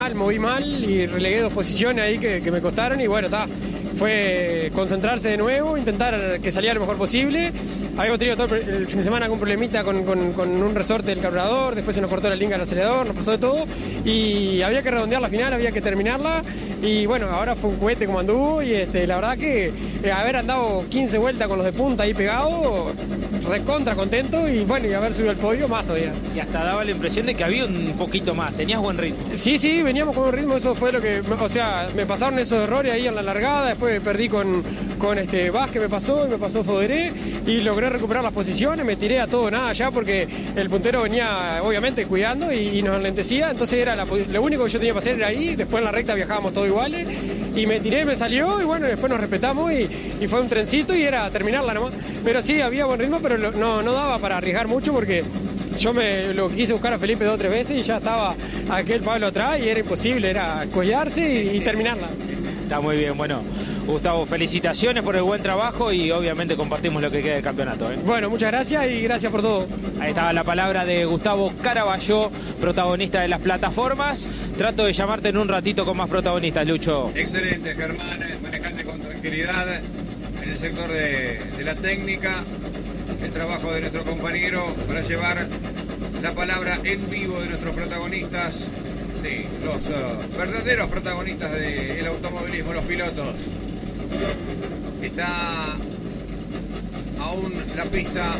moví mal y relegué 2 posiciones ahí que me costaron y bueno, fue concentrarse de nuevo, intentar que saliera lo mejor posible. Habíamos tenido todo el fin de semana algún problemita con un resorte del carburador, después se nos cortó la linga del acelerador, nos pasó de todo y había que redondear la final, había que terminarla y bueno, ahora fue un cohete como anduvo y la verdad que haber andado 15 vueltas con los de punta ahí pegados, recontra contento y bueno, y haber subido al podio más todavía. Y hasta daba la impresión de que había un poquito más, tenías buen ritmo. Sí, veníamos con un ritmo, eso fue lo que, o sea, me pasaron esos errores ahí en la largada, después perdí con Vázquez, me pasó Foderé y logré recuperar las posiciones, me tiré a todo nada ya porque el puntero venía obviamente cuidando y nos enlentecía, entonces era lo único que yo tenía que hacer era ahí, después en la recta viajábamos todos iguales y me tiré, me salió y bueno, después nos respetamos y fue un trencito y era terminarla nomás, pero sí, había buen ritmo, pero no daba para arriesgar mucho porque yo lo quise buscar a Felipe 2 o 3 veces y ya estaba aquel Pablo atrás y era imposible, era collarse y terminarla. Está muy bien, bueno, Gustavo, felicitaciones por el buen trabajo y obviamente compartimos lo que queda del campeonato. Bueno, muchas gracias y gracias por todo. Ahí estaba la palabra de Gustavo Caraballo, protagonista de las plataformas. Trato de llamarte en un ratito con más protagonistas, Lucho. Excelente, Germán, manejante con tranquilidad en el sector de la técnica. El trabajo de nuestro compañero para llevar la palabra en vivo de nuestros protagonistas. Sí, los verdaderos protagonistas del automovilismo, los pilotos. Está aún la pista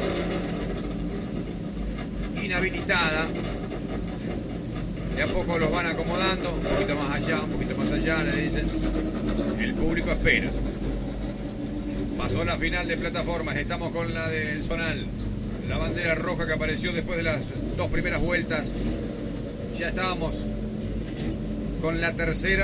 inhabilitada. De a poco los van acomodando, un poquito más allá, le dicen. El público espera. Pasó la final de plataformas, estamos con la del Zonal. La bandera roja que apareció después de las 2 primeras vueltas. Ya estábamos con la tercera.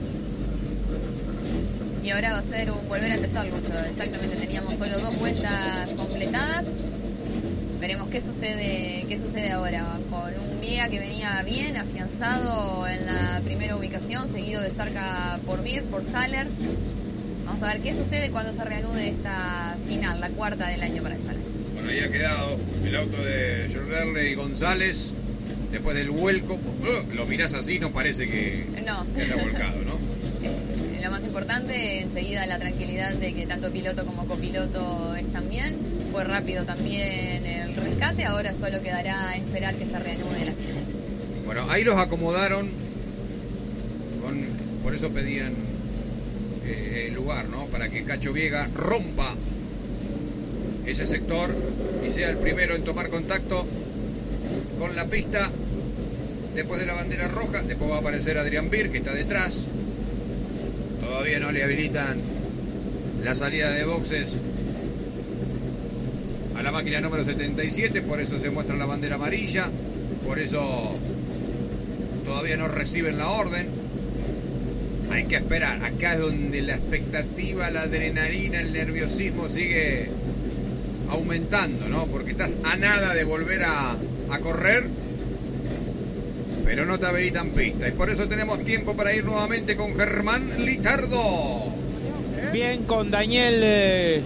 Y ahora va a ser volver a empezar, Lucho. Exactamente, teníamos solo 2 vueltas completadas. Veremos qué sucede ahora. Con un Viega que venía bien, afianzado en la primera ubicación, seguido de cerca por Mir, por Haller. Vamos a ver qué sucede cuando se reanude esta final, la 4ª del año para el Zonal. Bueno, ahí ha quedado el auto de Jorderle y González. Después del vuelco, lo mirás así, no parece que está volcado, ¿no? Lo más importante, enseguida la tranquilidad de que tanto piloto como copiloto están bien. Fue rápido también el rescate, ahora solo quedará esperar que se reanude la final. Bueno, ahí los acomodaron, por eso pedían el lugar, ¿no? Para que Cacho Viega rompa ese sector y sea el primero en tomar contacto con la pista después de la bandera roja. Después va a aparecer Adrián Bir, que está detrás. Todavía no le habilitan la salida de boxes a la máquina número 77, por eso se muestra la bandera amarilla, por eso todavía no reciben la orden. Hay que esperar. Acá es donde la expectativa, la adrenalina, el nerviosismo sigue aumentando, ¿no? Porque estás a nada de volver a correr, pero no te habilitan pista. Y por eso tenemos tiempo para ir nuevamente con Germán Litardo. Bien, con Daniel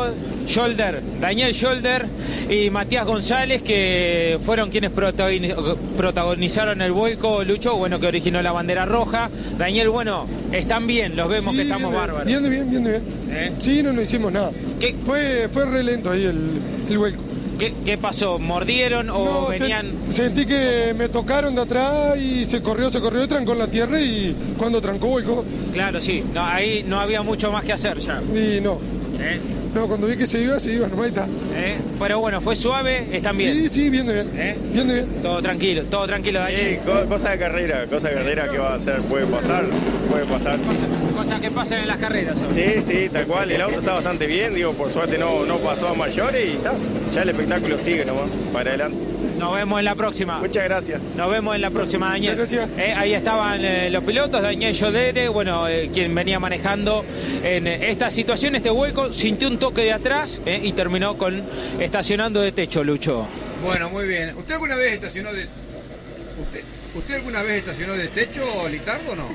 Scholder y Matías González, que fueron quienes protagonizaron el vuelco, Lucho, bueno, que originó la bandera roja. Daniel, bueno, están bien, los vemos, sí, que estamos bárbaros. Bien. Sí, no hicimos nada. Fue re lento ahí el vuelco. ¿Qué pasó? ¿Mordieron o venían...? Sentí que me tocaron de atrás y se corrió, trancó en la tierra y cuando trancó volcó. Claro, sí. No, ahí no había mucho más que hacer ya. Y no. No, cuando vi que se iba, nomás está. Pero bueno, fue suave, están bien. Sí, bien. Bien. Todo tranquilo, Daniel. Cosa de carrera que va a hacer, puede pasar. Cosas que pasan en las carreras. Sí, tal cual. El auto está bastante bien, por suerte no pasó a mayores y está. Ya el espectáculo sigue nomás, para adelante. Nos vemos en la próxima. Muchas gracias. Nos vemos en la próxima, Daniel. Gracias. Ahí estaban los pilotos, Daniel Scholder, quien venía manejando en esta situación, este vuelco, sintió un toque de atrás y terminó estacionando de techo, Lucho. Bueno, muy bien. ¿Usted alguna vez estacionó de techo, Litardo, o no?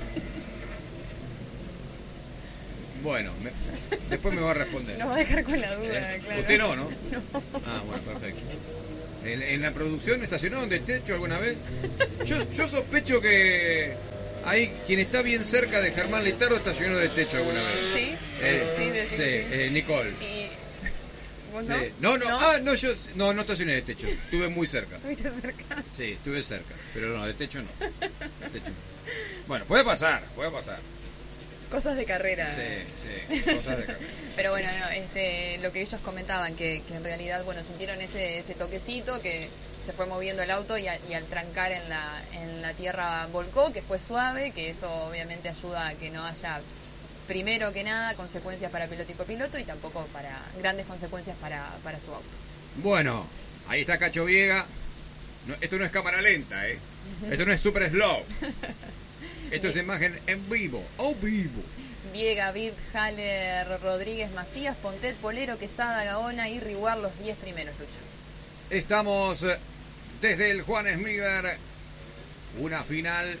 Bueno, después me va a responder. Nos va a dejar con la duda, claro. Usted no. No. Ah, bueno, perfecto. En la producción estacionaron de techo alguna vez. Yo sospecho que ahí quien está bien cerca de Germán Litardo estacionó de techo alguna vez. Sí, sí, Nicole. ¿Y vos no? Sí. No, yo no estacioné de techo. Estuve muy cerca. ¿Estuviste cerca? Sí, estuve cerca, pero no, de techo no. De techo no. Bueno, puede pasar. Cosas de carrera. Sí, cosas de carrera. Pero bueno, no, lo que ellos comentaban, que en realidad, bueno, sintieron ese toquecito, que se fue moviendo el auto y al trancar en la tierra volcó, que fue suave, que eso obviamente ayuda a que no haya, primero que nada, consecuencias para piloto y copiloto y tampoco para grandes consecuencias para su auto. Bueno, ahí está Cacho Viega. No, esto no es cámara lenta, ¿eh? Esto no es super slow. Esto es imagen en vivo, Viega, Bird, Haller, Rodríguez, Macías, Pontet, Polero, Quesada, Gaona y Riguar, los 10 primeros, Lucho. Estamos desde el Juan Esmígar, una final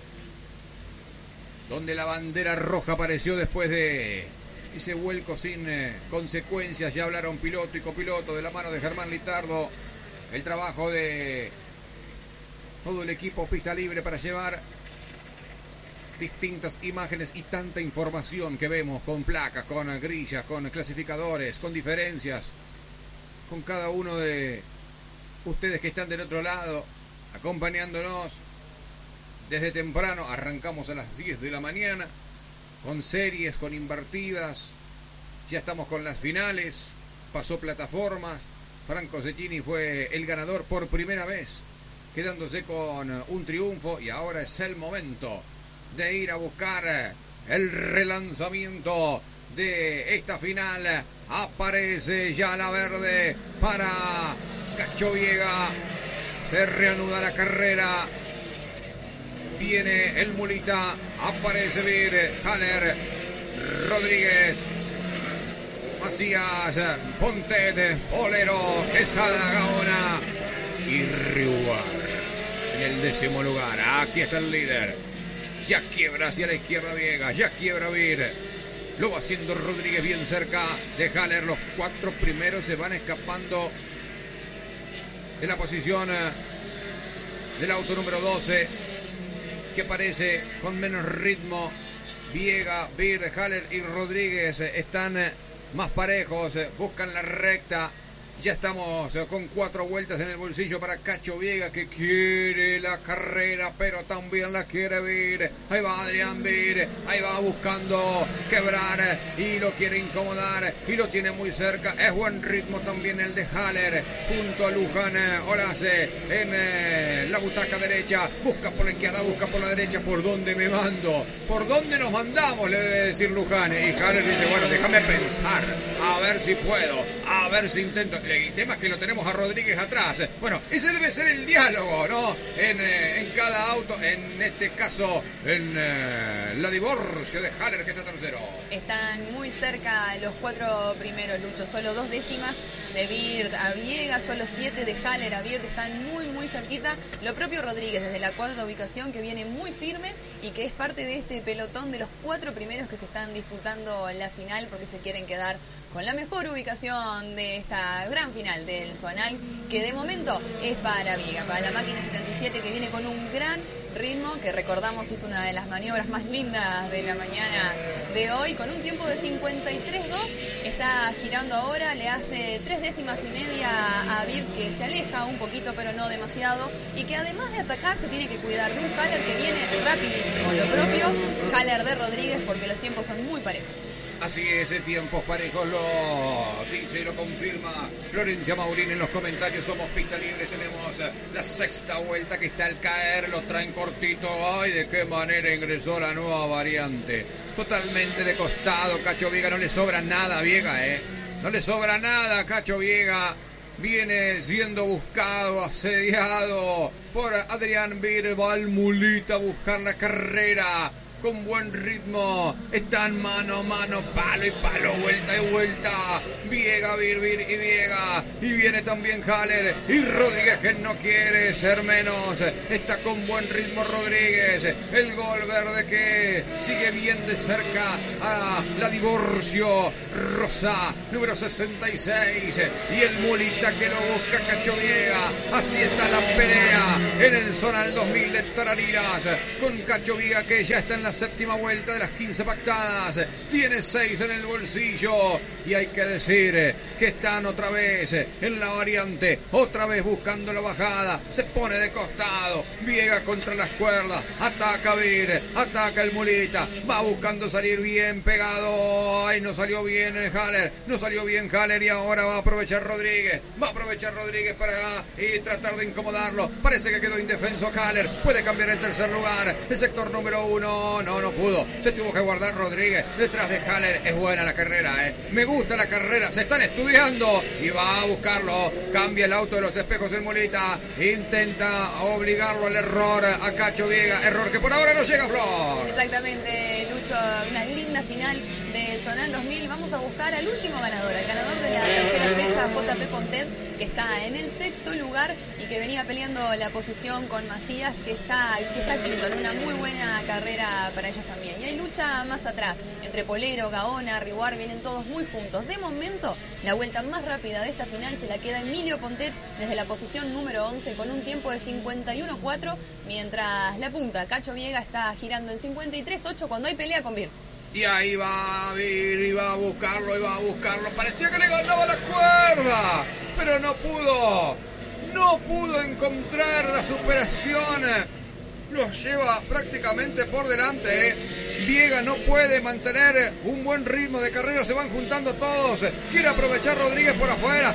donde la bandera roja apareció después de ese vuelco sin consecuencias. Ya hablaron piloto y copiloto de la mano de Germán Litardo. El trabajo de todo el equipo Pista Libre para llevar distintas imágenes y tanta información que vemos con placas, con grillas, con clasificadores, con diferencias, con cada uno de ustedes que están del otro lado acompañándonos desde temprano. Arrancamos a las 10 de la mañana con series, con invertidas, ya estamos con las finales, pasó plataformas. Franco Cecchini fue el ganador por primera vez, quedándose con un triunfo, y ahora es el momento de ir a buscar el relanzamiento de esta final. Aparece ya la verde para Cacho Viega. Se reanuda la carrera. Viene el mulita. Aparece Vir, Haller, Rodríguez, Macías, Pontet, Polero, Quesada, Gaona y Riguar en el 10º lugar. Aquí está el líder. Ya quiebra hacia la izquierda Viega, ya quiebra Vir. Lo va haciendo Rodríguez bien cerca de Haller. Los 4 primeros se van escapando de la posición del auto número 12, que aparece con menos ritmo. Viega, Vir, Haller y Rodríguez están más parejos, buscan la recta. Ya estamos con 4 vueltas en el bolsillo para Cacho Viega, que quiere la carrera, pero también la quiere Vir. Ahí va Adrián Vir, ahí va buscando quebrar y lo quiere incomodar y lo tiene muy cerca. Es buen ritmo también el de Haller junto a Luján Olace en la butaca derecha. Busca por la izquierda, busca por la derecha. ¿Por dónde me mando? ¿Por dónde nos mandamos? Le debe decir Luján. Y Haller dice, bueno, déjame pensar, a ver si puedo, a ver si intento. El tema es que lo tenemos a Rodríguez atrás. Bueno, ese debe ser el diálogo, ¿no? En cada auto, en este caso, en la divorcio de Haller, que está tercero. Están muy cerca los 4 primeros, Lucho. Solo 2 décimas de Bird a Viega, solo 7 de Haller a Bird. Están muy cerquita. Lo propio Rodríguez desde la 4ª ubicación, que viene muy firme y que es parte de este pelotón de los 4 primeros que se están disputando la final, porque se quieren quedar con la mejor ubicación de esta gran final del zonal, que de momento es para Viega, para la máquina 77, que viene con un gran ritmo, que recordamos es una de las maniobras más lindas de la mañana de hoy, con un tiempo de 53.2, está girando ahora, le hace 3 décimas y media a Bird, que se aleja un poquito pero no demasiado, y que además de atacar se tiene que cuidar de un Haller que viene rapidísimo, lo propio Haller de Rodríguez, porque los tiempos son muy parejos. Así es, tiempos parejos, lo dice y lo confirma Florencia Maurín en los comentarios. Somos Pista Libre, tenemos la 6ª vuelta que está al caer, lo traen cortito. Ay, de qué manera ingresó la nueva variante. Totalmente de costado, Cacho Viega, no le sobra nada a Viega, no le sobra nada a Cacho Viega. Viene siendo buscado, asediado por Adrián Vir. Va al mulita a buscar la carrera. con buen ritmo. Están mano a mano, palo y palo, vuelta y vuelta. Viega, Vir y Viega. Y viene también Haller y Rodríguez, que no quiere ser menos. Está con buen ritmo Rodríguez. El gol verde que sigue bien de cerca a la Divorcio Rosa, número 66. Y el mulita que lo busca Cacho Viega. Así está la pelea en el Zonal 2000 de Tarariras, con Cacho Viega, que ya está en la séptima vuelta de las 15 pactadas. Tiene 6 en el bolsillo. Y hay que decir que están otra vez en la variante, otra vez buscando la bajada. Se pone de costado, Viega contra las cuerdas, ataca Vir, ataca el mulita, va buscando salir bien pegado. Ay, no salió bien Haller, no salió bien Haller, y ahora va a aprovechar Rodríguez, para y tratar de incomodarlo. Parece que quedó indefenso Haller, puede cambiar el tercer lugar. El sector número 1, no pudo, se tuvo que guardar Rodríguez detrás de Haller. Es buena la carrera, me gusta la carrera, se están estudiando y va a buscarlo. Cambia el auto de los espejos el mulita, intenta obligarlo al error a Cacho Viega, error que por ahora no llega, Flor. Exactamente, Lucho, una linda final del Zonal 2000. Vamos a buscar al último ganador, al ganador de la tercera fecha, JP Pontet, que está en el sexto lugar y que venía peleando la posición con Macías, que está quinto, en una muy buena carrera para ellos también. Y hay lucha más atrás, entre Polero, Gaona, Riguar, vienen todos muy juntos. De momento, la vuelta más rápida de esta final se la queda Emilio Pontet desde la posición número 11 con un tiempo de 51.4, mientras la punta, Cacho Viega, está girando en 53.8 cuando hay pelea con Vir. Y ahí va Vir, y va a buscarlo, parecía que le ganaba la cuerda, pero no pudo encontrar la superación. Los lleva prácticamente por delante, Viega no puede mantener un buen ritmo de carrera, se van juntando todos. Quiere aprovechar Rodríguez por afuera,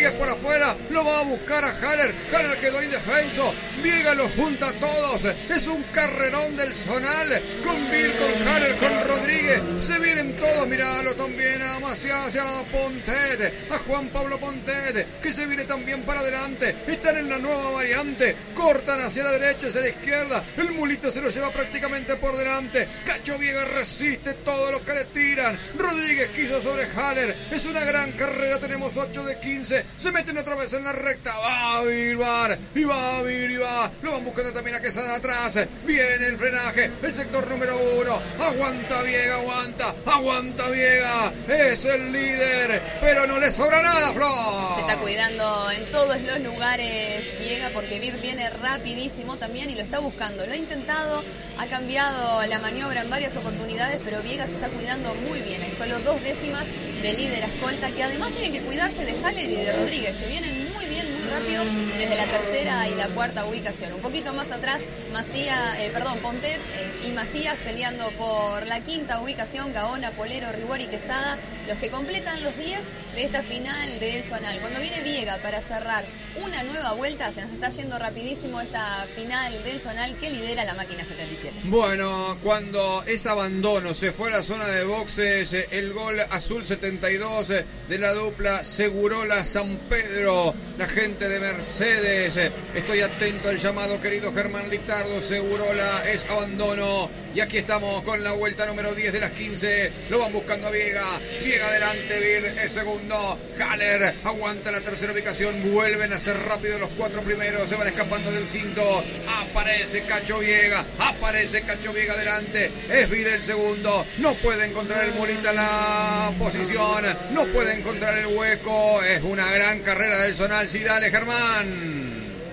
lo va a buscar a Haller quedó indefenso. Viega los junta a todos, es un carrerón del Zonal, con Vir, con Haller, con Rodríguez, se vienen todos. Miralo también a Macías, a Pontet, a Juan Pablo Pontet, que se viene también para adelante. Están en la nueva variante, cortan hacia la derecha, hacia la izquierda. El mulito se lo lleva prácticamente por delante. Cacho Viega resiste todo lo que le tiran. Rodríguez quiso sobre Haller. Es una gran carrera, tenemos 8 de 15. Se meten otra vez en la recta. Va a Vir, y va. Lo van buscando también a Quesada atrás. Viene el frenaje, el sector número 1. Aguanta Viega, aguanta Viega. Es el líder, pero no le sobra nada, Flor. Se está cuidando en todos los lugares Viega, porque Vir viene rapidísimo también y lo está buscando. Lo ha intentado, ha cambiado la maniobra en varias oportunidades, pero Viega se está cuidando muy bien. Hay solo 2 décimas de líder a escolta, que además tienen que cuidarse de Haller y de Rodríguez, que vienen muy bien, muy rápido desde la tercera y la cuarta ubicación. Un poquito más atrás, Pontet y Macías peleando por la quinta ubicación. Gaona, Polero, Riguar y Quesada, los que completan los 10 de esta final del Zonal. Cuando viene Viega para cerrar una nueva vuelta, se nos está yendo rapidísimo esta final del Zonal que lidera la máquina 77. Bueno, cuando es abandono, se fue a la zona de boxes, el gol azul 72 de la dupla Segurola San Pedro, la gente de Mercedes. Estoy atento al llamado, querido Germán Lictardo. Segurola es abandono. Y aquí estamos con la vuelta número 10 de las 15. Lo van buscando a Viega. Viega adelante, Vir es segundo. Haller aguanta la tercera ubicación. Vuelven a ser rápidos los 4 primeros. Se van escapando del quinto. Aparece Cacho Viega adelante. Es Vir el segundo. No puede encontrar el mulita la posición. No puede encontrar el hueco. Es una gran carrera del Zonal. Sí, dale, Germán.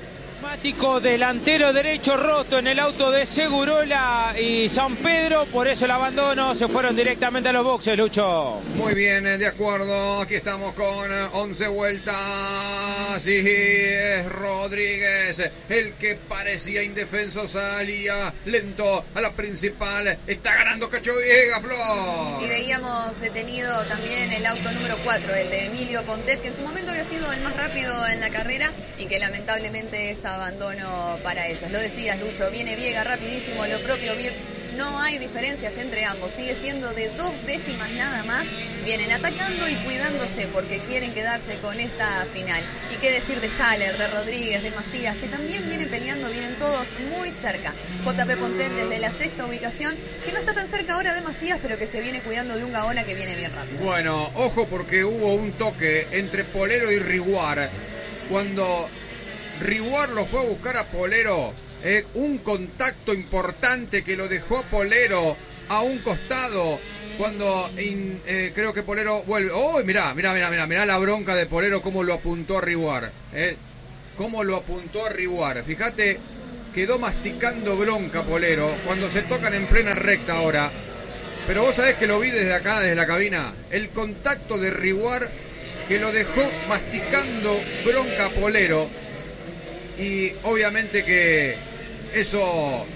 Delantero derecho roto en el auto de Segurola y San Pedro, por eso el abandono, se fueron directamente a los boxes, Lucho. Muy bien, de acuerdo, aquí estamos con 11 vueltas y es Rodríguez el que parecía indefenso, salía lento a la principal, está ganando Cacho Viega, Flor. Y veíamos detenido también el auto número 4, el de Emilio Pontet, que en su momento había sido el más rápido en la carrera y que lamentablemente es abandono para ellos. Lo decías, Lucho, viene Viega rapidísimo, lo propio Vir no hay diferencias entre ambos, sigue siendo de 2 décimas nada más. Vienen atacando y cuidándose porque quieren quedarse con esta final. Y qué decir de Haller, de Rodríguez, de Macías, que también vienen peleando, vienen todos muy cerca. JP Ponten desde la 6ª ubicación, que no está tan cerca ahora de Macías, pero que se viene cuidando de un Gaona que viene bien rápido. Bueno, ojo porque hubo un toque entre Polero y Riguar. Cuando Riguar lo fue a buscar a Polero, un contacto importante que lo dejó a Polero a un costado. Cuando creo que Polero vuelve. ¡Oh, mirá la bronca de Polero! Cómo lo apuntó a Riguar. Cómo lo apuntó a Riguar. Fíjate, quedó masticando bronca Polero cuando se tocan en plena recta ahora. Pero vos sabés que lo vi desde acá, desde la cabina. El contacto de Riguar que lo dejó masticando bronca Polero. Y obviamente que eso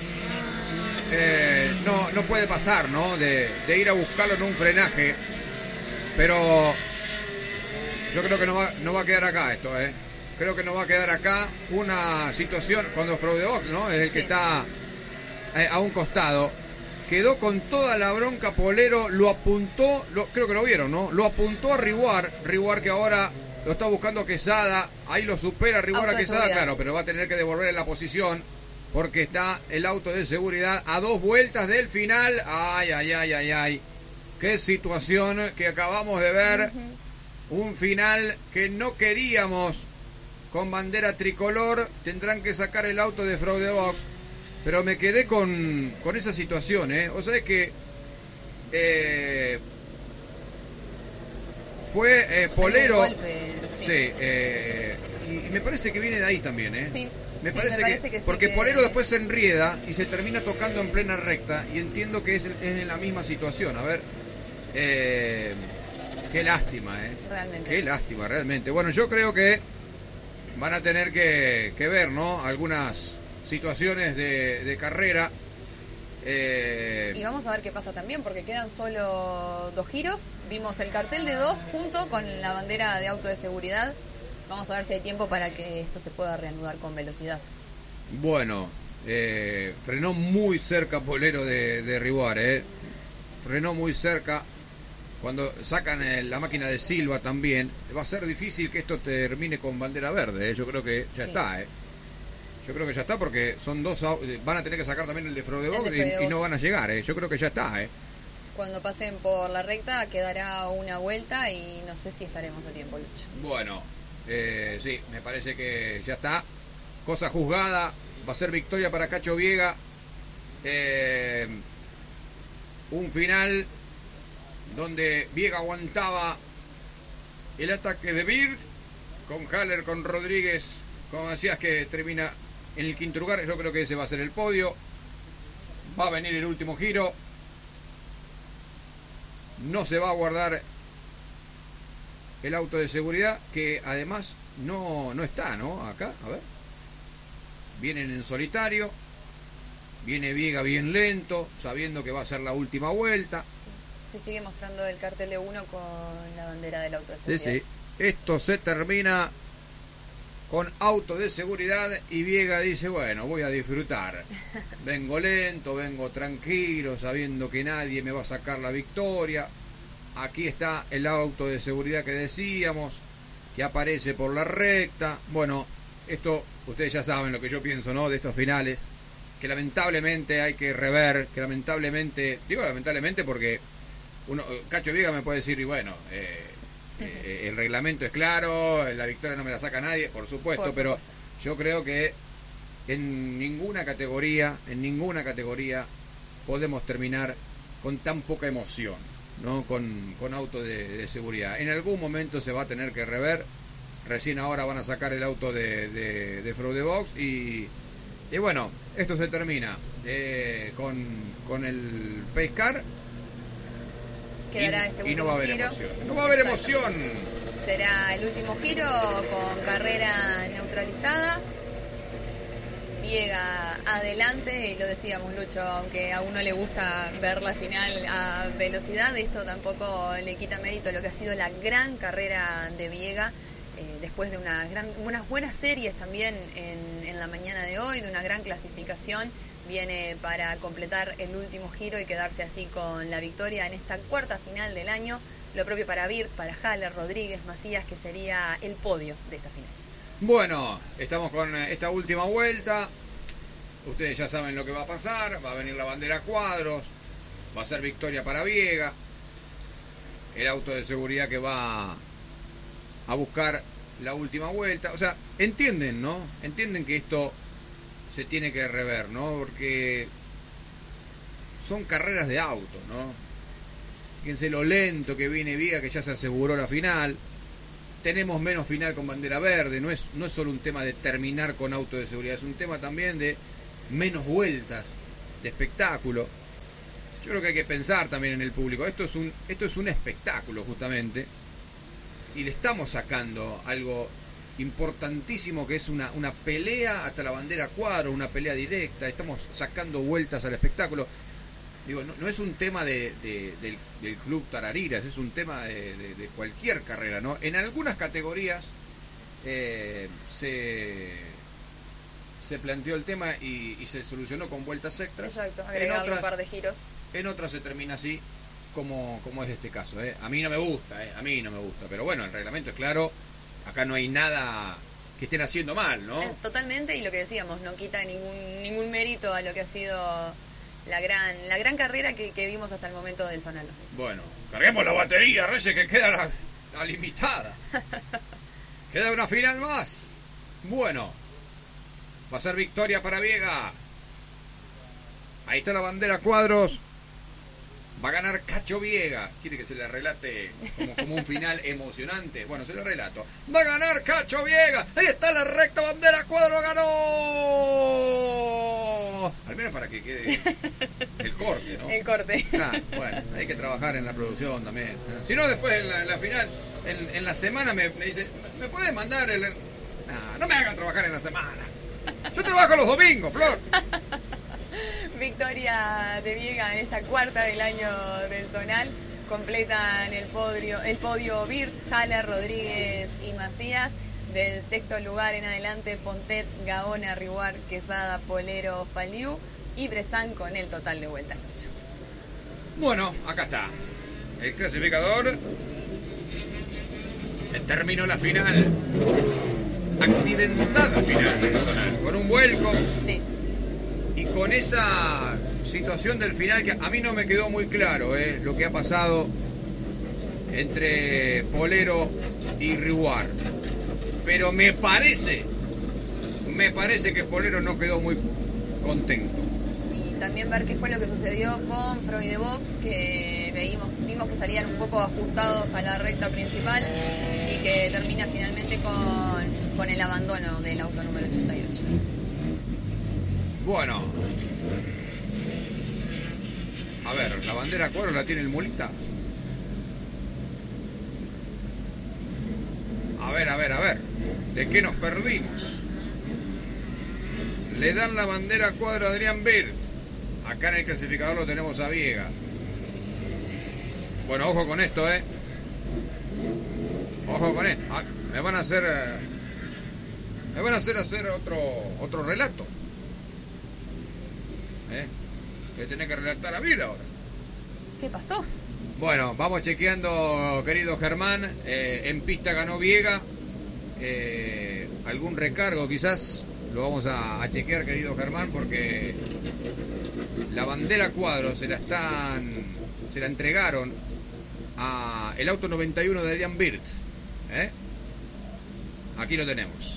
no puede pasar, ¿no? De ir a buscarlo en un frenaje. Pero yo creo que no va a quedar acá esto, Creo que no va a quedar acá una situación cuando Fraudebox, ¿no? Es el que está a un costado. Quedó con toda la bronca Polero, lo apuntó, creo que lo vieron, ¿no? Lo apuntó a Riguar que ahora lo está buscando Quesada, ahí lo supera Riguar a Quesada, claro, pero va a tener que devolver en la posición porque está el auto de seguridad a 2 vueltas del final. Ay. Qué situación que acabamos de ver. Un final que no queríamos con bandera tricolor. Tendrán que sacar el auto de Fraudebox. Pero me quedé con esa situación, O sea, es que fue Polero. Golpe, sí. Y me parece que viene de ahí también, Sí. Me parece que porque sí, Polero después se enrieda y se termina tocando en plena recta. Y entiendo que es en la misma situación. A ver. Qué lástima, Realmente. Qué lástima, realmente. Bueno, yo creo que van a tener que ver, ¿no? Algunas situaciones de carrera. Y vamos a ver qué pasa también, porque quedan solo 2 giros. Vimos el cartel de 2 junto con la bandera de auto de seguridad. Vamos a ver si hay tiempo para que esto se pueda reanudar con velocidad. Bueno, frenó muy cerca Polero de Riguar, Frenó muy cerca. Cuando sacan la máquina de Silva también, va a ser difícil que esto termine con bandera verde, Yo creo que ya está, Yo creo que ya está porque son 2, van a tener que sacar también el de Fraudebox y no van a llegar, Yo creo que ya está, Cuando pasen por la recta quedará una vuelta y no sé si estaremos a tiempo, Lucho. Bueno, sí, me parece que ya está. Cosa juzgada, va a ser victoria para Cacho Viega. Un final donde Viega aguantaba el ataque de Bird, con Haller, con Rodríguez, como decías, que termina en el 5º lugar. Yo creo que ese va a ser el podio. Va a venir el último giro. No se va a guardar el auto de seguridad, que además no está, ¿no? Acá, a ver. Vienen en solitario. Viene Viega bien lento, sabiendo que va a ser la última vuelta. Se sigue mostrando el cartel de 1 con la bandera del auto de seguridad. Sí. Esto se termina con auto de seguridad y Viega dice, bueno, voy a disfrutar. Vengo lento, vengo tranquilo, sabiendo que nadie me va a sacar la victoria. Aquí está el auto de seguridad que decíamos, que aparece por la recta. Bueno, esto ustedes ya saben lo que yo pienso, ¿no? De estos finales, que lamentablemente hay que rever, que lamentablemente, digo lamentablemente porque Cacho Viega me puede decir, y bueno, el reglamento es claro, la victoria no me la saca nadie, por supuesto, pero yo creo que en ninguna categoría podemos terminar con tan poca emoción, ¿no? Con auto de seguridad. En algún momento se va a tener que rever. Recién ahora van a sacar el auto de Fraudebox y bueno, esto se termina con el Pace Car. Quedará este último y no va a haber giro. emoción. No va a haber emoción. Será el último giro con carrera neutralizada. Viega adelante, y lo decíamos, Lucho, aunque a uno le gusta ver la final a velocidad, esto tampoco le quita mérito a lo que ha sido la gran carrera de Viega, después de unas buenas series también en la mañana de hoy, de una gran clasificación. viene para completar el último giro y quedarse así con la victoria en esta cuarta final del año. Lo propio para Bird, para Haller, Rodríguez, Macías, que sería el podio de esta final. Bueno, estamos con esta última vuelta. Ustedes ya saben lo que va a pasar. Va a venir la bandera a cuadros. Va a ser victoria para Viega. El auto de seguridad que va a buscar la última vuelta. O sea, entienden, ¿no? Entienden que esto se tiene que rever, ¿no? Porque son carreras de auto, ¿no? Fíjense lo lento que viene Viega, que ya se aseguró la final. Tenemos menos final con bandera verde. No es solo un tema de terminar con auto de seguridad, es un tema también de menos vueltas, de espectáculo. Yo creo que hay que pensar también en el público. Esto es un espectáculo, justamente. Y le estamos sacando algo importantísimo, que es una pelea hasta la bandera cuadro, una pelea directa. Estamos sacando vueltas al espectáculo. Digo, no es un tema del Club Tarariras, es un tema de cualquier carrera, ¿no? En algunas categorías se planteó el tema y se solucionó con vueltas extras. Exacto, agregarle un par de giros. En otras se termina así, como es este caso, ¿eh? A mí no me gusta, pero bueno, el reglamento es claro, acá no hay nada que estén haciendo mal, ¿no? Totalmente, y lo que decíamos, no quita ningún mérito a lo que ha sido la gran carrera que vimos hasta el momento del zonal. Bueno, carguemos la batería, Reyes, que queda la limitada. Queda una final más. Bueno, va a ser victoria para Viega. Ahí está la bandera cuadros. Va a ganar Cacho Viega. ¿Quiere que se le relate como un final emocionante? Bueno, se lo relato. Va a ganar Cacho Viega. Ahí está la recta bandera cuadro. ¡Ganó! Al menos para que quede el corte, ¿no? El corte. Bueno, hay que trabajar en la producción también. Si no, después en la final, en la semana me dicen, ¿me puedes mandar el...? No me hagan trabajar en la semana. Yo trabajo los domingos, Flor. Victoria de Viega en esta cuarta del año del zonal. Completan el podio Bird, Haller, Rodríguez y Macías. Del sexto lugar en adelante, Pontet, Gaona, Riguar, Quesada, Polero, Faliu y Bressan con el total de vueltas 8. Bueno, acá está el clasificador. Se terminó la final. Accidentada final del zonal, con un vuelco. Sí. Y con esa situación del final que a mí no me quedó muy claro, lo que ha pasado entre Polero y Riguar. Pero me parece que Polero no quedó muy contento. Y también ver qué fue lo que sucedió con Freud de Box, que vimos que salían un poco ajustados a la recta principal y que termina finalmente con el abandono del auto número 88. Bueno, a ver, la bandera cuadro la tiene el Mulita. A ver, ¿de qué nos perdimos? Le dan la bandera cuadro a Adrián Bird. Acá en el clasificador lo tenemos a Viega. Bueno, ojo con esto, Ojo con esto. Me van a hacer otro relato. Que tenés que relatar a Bird ahora. ¿Qué pasó? Bueno, vamos chequeando, querido Germán. En pista ganó Viega. Algún recargo quizás lo vamos a chequear, querido Germán, porque la bandera cuadro se la entregaron a el auto 91 de Adrián Bird. Aquí lo tenemos.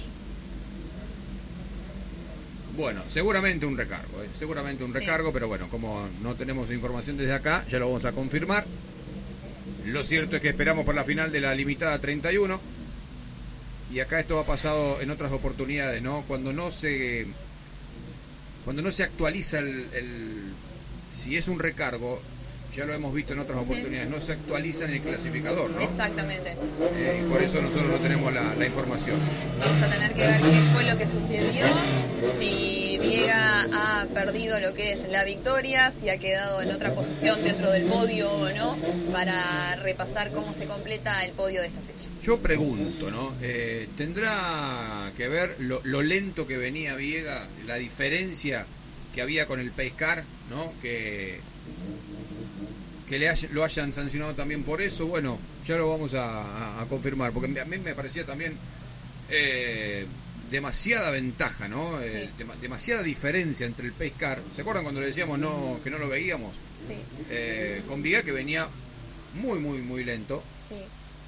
Bueno, seguramente un recargo, recargo, pero bueno, como no tenemos información desde acá, ya lo vamos a confirmar. Lo cierto es que esperamos por la final de la limitada 31. Y acá esto ha pasado en otras oportunidades, ¿no? Cuando no se actualiza si es un recargo, ya lo hemos visto en otras oportunidades, no se actualiza en el clasificador, ¿no? Exactamente. Y por eso nosotros no tenemos la información. Vamos a tener que ver qué fue lo que sucedió, si Viega ha perdido lo que es la victoria, si ha quedado en otra posición dentro del podio o no, para repasar cómo se completa el podio de esta fecha. Yo pregunto, ¿no? ¿Tendrá que ver lo lento que venía Viega, la diferencia que había con el Pace Car, ¿no? Que lo hayan sancionado también por eso, bueno, ya lo vamos a confirmar, porque a mí me parecía también demasiada ventaja, ¿no? Sí. Demasiada diferencia entre el Pace Car. ¿Se acuerdan cuando le decíamos que no lo veíamos? Sí. Con Viga, que venía muy lento. Sí.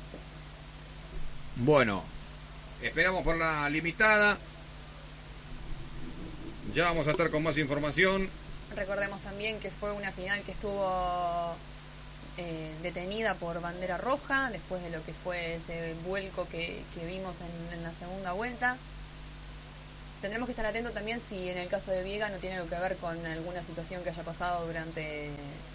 Bueno, esperamos por la limitada. Ya vamos a estar con más información. Recordemos también que fue una final que estuvo detenida por bandera roja, después de lo que fue ese vuelco que vimos en la segunda vuelta. Tendremos que estar atentos también si en el caso de Viega no tiene algo que ver con alguna situación que haya pasado durante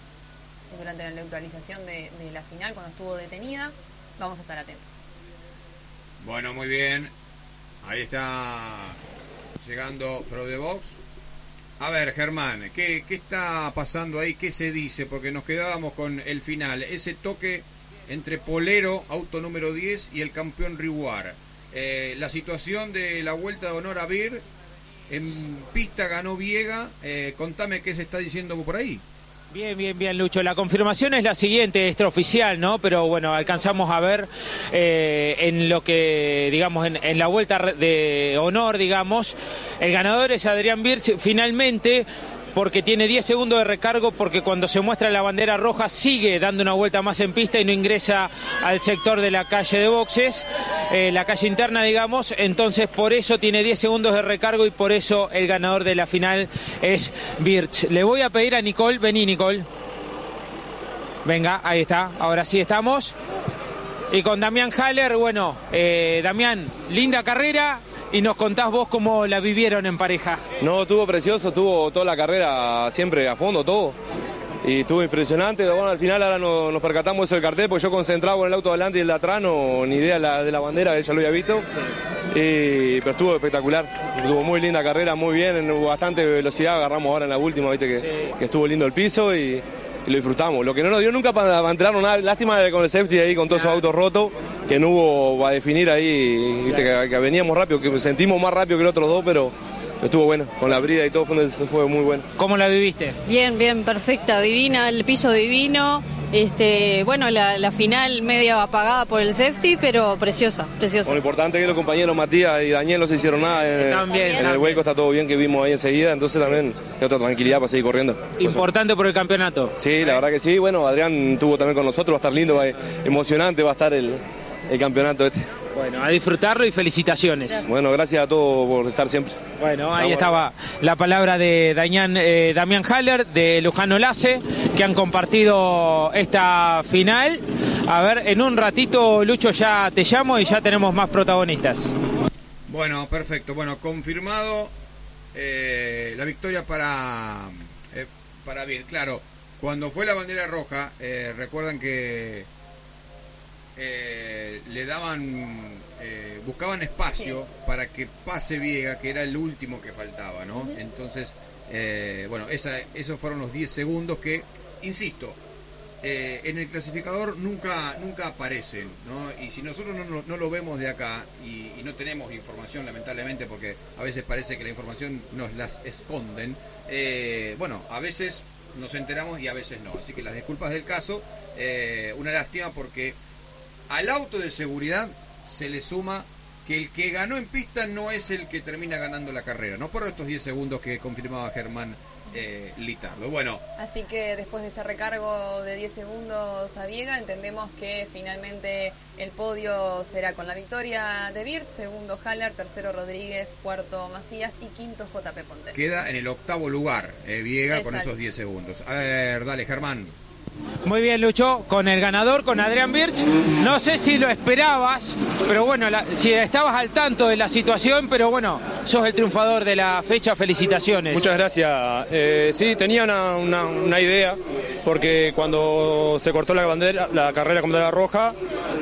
la neutralización de la final, cuando estuvo detenida. Vamos a estar atentos. Bueno, muy bien. Ahí está llegando Frodebox. A ver, Germán, ¿qué está pasando ahí? ¿Qué se dice? Porque nos quedábamos con el final. Ese toque entre Polero, auto número 10, y el campeón Riguar. La situación de la vuelta de honor a Bir. En pista ganó Viega. Contame qué se está diciendo por ahí. Bien, Lucho. La confirmación es la siguiente, extraoficial, ¿no? Pero bueno, alcanzamos a ver en lo que, digamos, en la vuelta de honor, digamos, el ganador es Adrián Birch, finalmente, porque tiene 10 segundos de recargo, porque cuando se muestra la bandera roja sigue dando una vuelta más en pista y no ingresa al sector de la calle de boxes, la calle interna, digamos. Entonces por eso tiene 10 segundos de recargo y por eso el ganador de la final es Birch. Le voy a pedir a Nicole, vení Nicole, venga, ahí está, ahora sí estamos. Y con Damián Haller, bueno, Damián, linda carrera. Y nos contás vos cómo la vivieron en pareja. No, estuvo precioso, estuvo toda la carrera siempre a fondo, todo. Y estuvo impresionante. Bueno, al final ahora nos percatamos eso del cartel, porque yo concentrado con el auto adelante y el de atrás, no, ni idea de la bandera, ella lo había visto. Sí. Pero estuvo espectacular, estuvo muy linda carrera, muy bien, hubo bastante velocidad, agarramos ahora en la última, viste que estuvo lindo el piso y lo disfrutamos. Lo que no nos dio nunca para enterarnos nada, lástima con el safety ahí, con todos esos autos rotos, que no hubo a definir ahí, viste, que veníamos rápido, que sentimos más rápido que los otros dos, pero estuvo bueno, con la brida y todo fue muy bueno. ¿Cómo la viviste? Bien, perfecta, divina, el piso divino, bueno, la final media apagada por el safety, pero preciosa. Bueno, lo importante es que los compañeros Matías y Daniel no se hicieron nada, en el hueco está todo bien, que vimos ahí enseguida, entonces también hay otra tranquilidad para seguir corriendo. Importante por el campeonato. Sí, la verdad que sí, bueno, Adrián estuvo también con nosotros, va a estar lindo, emocionante va a estar el campeonato este. Bueno, a disfrutarlo y felicitaciones. Gracias. Bueno, gracias a todos por estar siempre. Bueno, ahí estaba la palabra de Damián Haller, de Lujano Lace, que han compartido esta final. A ver, en un ratito, Lucho, ya te llamo y ya tenemos más protagonistas. Bueno, perfecto. Bueno, confirmado la victoria para Vir. Claro, cuando fue la bandera roja, recuerdan que le daban, buscaban espacio para que pase Viega, que era el último que faltaba, ¿no? Entonces, bueno, esos fueron los 10 segundos que, insisto, en el clasificador nunca aparecen, ¿no? Y si nosotros no lo vemos de acá y no tenemos información, lamentablemente, porque a veces parece que la información nos las esconden, bueno, a veces nos enteramos y a veces no. Así que las disculpas del caso, una lástima porque al auto de seguridad se le suma que el que ganó en pista no es el que termina ganando la carrera, no por estos 10 segundos que confirmaba Germán Litardo. Bueno. Así que después de este recargo de 10 segundos a Viega, entendemos que finalmente el podio será con la victoria de Birch, segundo Haller, tercero Rodríguez, cuarto Macías y quinto JP Ponte. Queda en el octavo lugar Viega. Exacto. Con esos 10 segundos. A ver, dale, Germán. Muy bien, Lucho, con el ganador, con Adrián Birch. No sé si lo esperabas, pero bueno, si estabas al tanto de la situación, pero bueno, sos el triunfador de la fecha, felicitaciones. Muchas gracias. Sí, tenía una idea, porque cuando se cortó la carrera con bandera roja,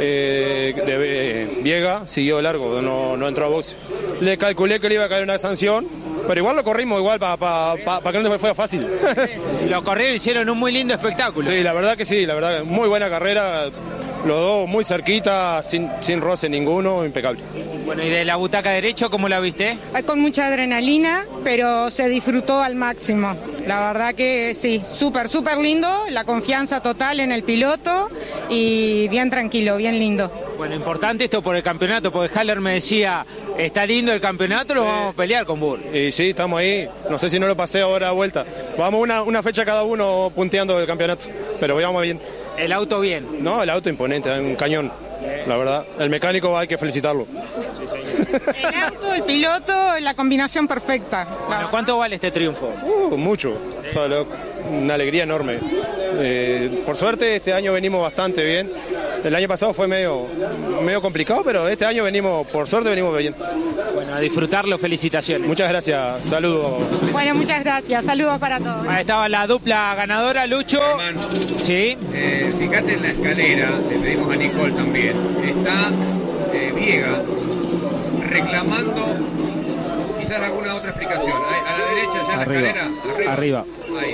Viega siguió largo, no entró a boxe. Le calculé que le iba a caer una sanción, pero igual lo corrimos igual para que no fuera fácil. Lo corrieron, hicieron un muy lindo espectáculo. Sí, la verdad que sí, la verdad, muy buena carrera, los dos muy cerquita, sin roce ninguno, impecable. Bueno, ¿y de la butaca derecho cómo la viste? Con mucha adrenalina, pero se disfrutó al máximo. La verdad que sí, súper lindo, la confianza total en el piloto y bien tranquilo, bien lindo. Bueno, importante esto por el campeonato, porque Haller me decía, está lindo el campeonato, lo vamos a pelear con Bull. Y sí, estamos ahí. No sé si no lo pasé ahora a vuelta. Vamos una fecha cada uno punteando el campeonato, pero vamos bien. ¿El auto bien? No, el auto imponente, un cañón, la verdad. El mecánico hay que felicitarlo. El auto, el piloto, la combinación perfecta. Bueno, ¿cuánto vale este triunfo? Mucho, o sea, una alegría enorme. Por suerte este año venimos bastante bien. El año pasado fue medio complicado, pero este año por suerte venimos bien. Bueno, a disfrutarlo, felicitaciones. Muchas gracias, saludos. Bueno, muchas gracias, saludos para todos. Ahí estaba la dupla ganadora, Lucho. Germán, sí. Fíjate en la escalera, le pedimos a Nicole también, está Viega reclamando quizás alguna otra explicación. A la derecha, ya en la escalera, arriba.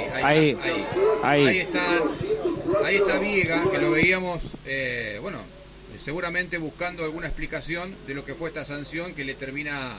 Ahí está Viega, que lo veíamos, seguramente buscando alguna explicación de lo que fue esta sanción que le termina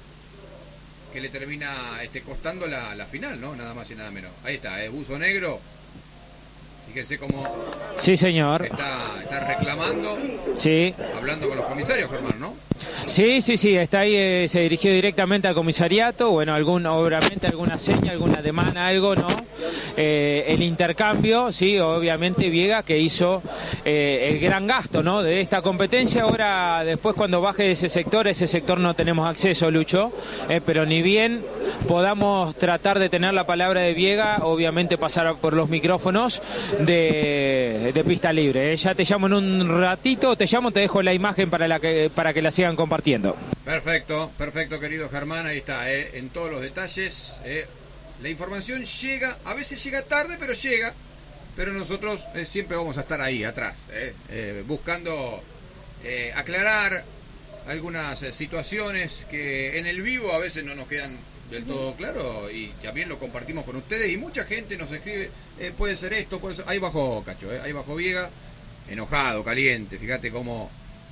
costando la final, ¿no? Nada más y nada menos. Ahí está, buzo negro. Fíjense cómo... Sí, señor. Está reclamando. Sí. Hablando con los comisarios, Germán, ¿no? Sí, está ahí, se dirigió directamente al comisariato, bueno, obviamente alguna seña, alguna demanda, algo, ¿no? El intercambio, sí, obviamente Viega que hizo el gran gasto, ¿no? De esta competencia. Ahora, después cuando baje ese sector no tenemos acceso, Lucho, pero ni bien podamos tratar de tener la palabra de Viega, obviamente pasar por los micrófonos de pista libre. Ya te llamo en un ratito, te dejo la imagen para que la sigan compartiendo. Perfecto, querido Germán, ahí está, en todos los detalles. La información llega, a veces llega tarde, pero llega. Pero nosotros siempre vamos a estar ahí, atrás, buscando aclarar algunas situaciones que en el vivo a veces no nos quedan del todo claro, y también lo compartimos con ustedes, y mucha gente nos escribe, puede ser esto, puede ser... Ahí bajó Cacho, ahí bajó Viega, enojado, caliente, fíjate cómo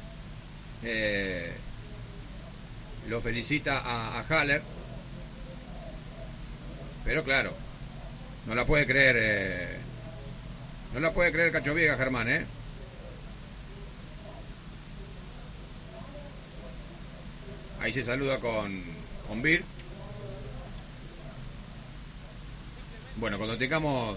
lo felicita a Haller, pero claro, no la puede creer Cacho Viega, Germán, Ahí se saluda con Bir. Bueno, cuando tengamos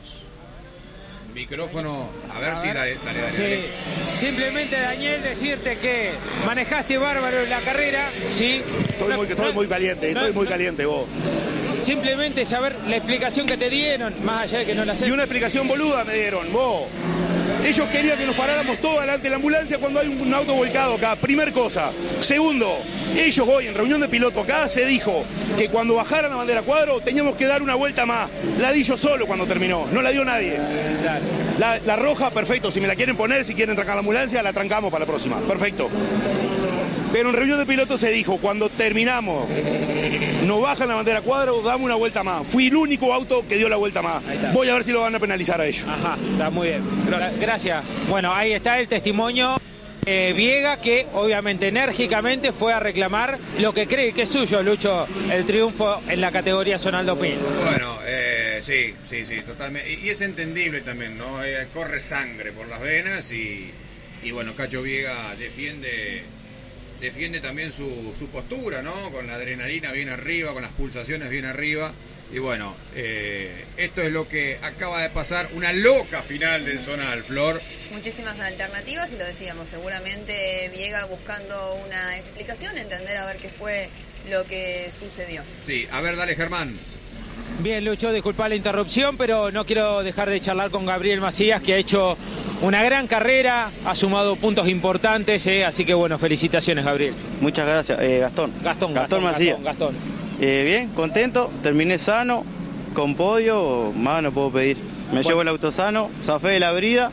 micrófono, a ver si dale. Sí, simplemente, Daniel, decirte que manejaste bárbaro en la carrera, ¿sí? Estoy muy caliente, vos. Simplemente saber la explicación que te dieron, más allá de que no la sé. Y una explicación boluda me dieron, vos. Ellos querían que nos paráramos todos delante de la ambulancia cuando hay un auto volcado acá. Primer cosa. Segundo, ellos hoy en reunión de piloto acá se dijo que cuando bajaran la bandera cuadro teníamos que dar una vuelta más. La di yo solo cuando terminó, no la dio nadie. Claro. La roja, perfecto. Si me la quieren poner, si quieren trancar la ambulancia, la trancamos para la próxima. Perfecto. Pero en reunión de pilotos se dijo, cuando terminamos, nos bajan la bandera cuadro, damos una vuelta más. Fui el único auto que dio la vuelta más. Voy a ver si lo van a penalizar a ellos. Ajá, está muy bien. Gracias. Bueno, ahí está el testimonio de Viega, que obviamente enérgicamente fue a reclamar lo que cree que es suyo, Lucho, el triunfo en la categoría Zonal 2000. Bueno, sí, totalmente. Y es entendible también, ¿no? Corre sangre por las venas y bueno, Cacho Viega defiende también su postura, ¿no? Con la adrenalina bien arriba, con las pulsaciones bien arriba. Y bueno, esto es lo que acaba de pasar, una loca final del Zonal, Flor. Muchísimas alternativas y lo decíamos, seguramente Viega buscando una explicación, entender a ver qué fue lo que sucedió. Sí, a ver, dale, Germán. Bien, Lucho, disculpa la interrupción, pero no quiero dejar de charlar con Gabriel Macías, que ha hecho una gran carrera, ha sumado puntos importantes, así que bueno, felicitaciones, Gabriel. Muchas gracias, Gastón Macías. Gastón. Bien, contento, terminé sano, con podio, más no puedo pedir. Me llevo el auto sano, zafé de la brida.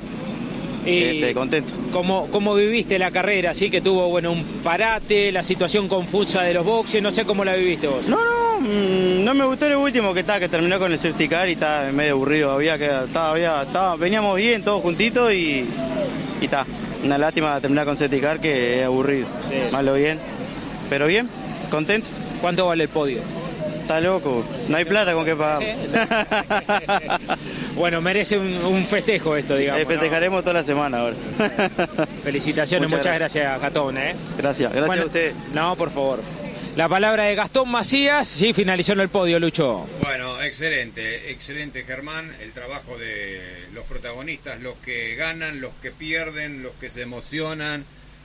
Y contento. ¿Cómo viviste la carrera? ¿Sí? Que tuvo un parate, la situación confusa de los boxes, no sé cómo la viviste vos. No me gustó el último que terminó con el safety car y está medio aburrido. Veníamos bien todos juntitos y está. Una lástima terminar con safety car, que es aburrido. Sí. Malo bien. Pero bien, contento. ¿Cuánto vale el podio? Está loco, no hay plata con qué pagar. Bueno, merece un festejo esto, digamos. Festejaremos toda la semana ahora. Felicitaciones, muchas gracias, Gastón. Gracias bueno, a usted. No, por favor. La palabra de Gastón Macías, sí, finalizó en el podio, Lucho. Bueno, excelente Germán, el trabajo de los protagonistas, los que ganan, los que pierden, los que se emocionan.